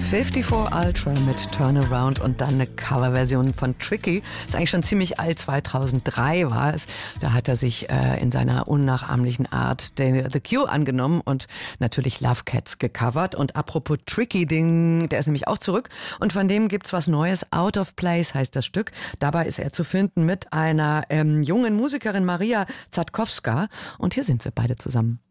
54 Ultra mit Turnaround und dann eine Coverversion von Tricky. Ist eigentlich schon ziemlich alt, 2003 war es. Da hat er sich in seiner unnachahmlichen Art The Cure angenommen und natürlich Love Cats gecovert. Und apropos Tricky, der ist nämlich auch zurück. Und von dem gibt's was Neues. Out of Place heißt das Stück. Dabei ist er zu finden mit einer jungen Musikerin Maria Zatkowska. Und hier sind sie beide zusammen.